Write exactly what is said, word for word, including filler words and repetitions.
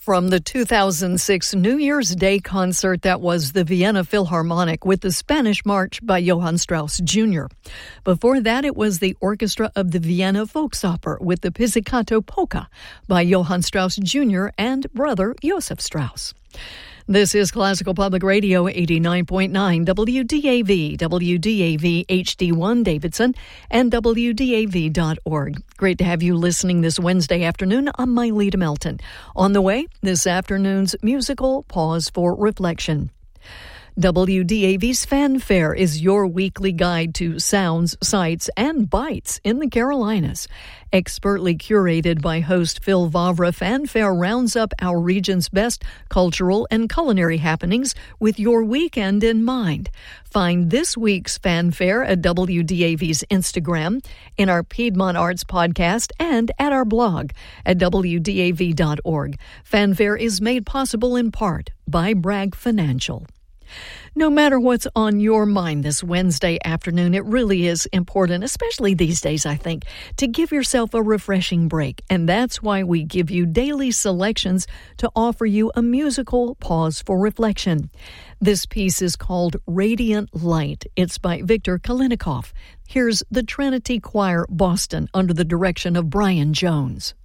From the two thousand six New Year's Day concert, that was the Vienna Philharmonic with the Spanish March by Johann Strauss Junior Before that, it was the Orchestra of the Vienna Volksoper with the Pizzicato Polka by Johann Strauss Junior and brother Joseph Strauss. This is Classical Public Radio eighty-nine point nine W D A V, W D A V H D one Davidson, and W D A V dot org. Great to have you listening this Wednesday afternoon. I'm Myleta Melton. On the way, this afternoon's musical Pause for Reflection. W D A V's Fanfare is your weekly guide to sounds, sights, and bites in the Carolinas. Expertly curated by host Phil Vavra, Fanfare rounds up our region's best cultural and culinary happenings with your weekend in mind. Find this week's Fanfare at W D A V's Instagram, in our Piedmont Arts podcast, and at our blog at W D A V dot org. Fanfare is made possible in part by Bragg Financial. No matter what's on your mind this Wednesday afternoon, it really is important, especially these days, I think, to give yourself a refreshing break. And that's why we give you daily selections to offer you a musical pause for reflection. This piece is called Radiant Light. It's by Viktor Kalinnikov. Here's the Trinity Choir Boston under the direction of Brian Jones.